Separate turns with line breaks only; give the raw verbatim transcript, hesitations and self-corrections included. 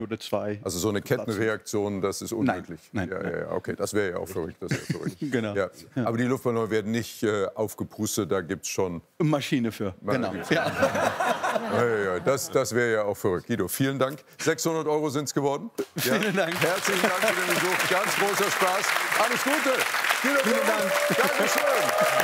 oder zwei.
Also so eine Kettenreaktion, das ist unmöglich.
Nein, nein,
ja, ja, ja, okay, das wäre ja auch verrückt. Das wär verrückt.
Genau.
Ja. Aber die Luftballone werden nicht äh, aufgepustet, da gibt es schon...
Maschine für, genau. Ja.
Ja, ja, ja, das das wäre ja auch verrückt. Guido, vielen Dank. sechshundert Euro sind es geworden. Ja?
Vielen Dank.
Herzlichen Dank für den Besuch. Ganz großer Spaß. Alles Gute. Guido,
Vielen Dank.
Dankeschön.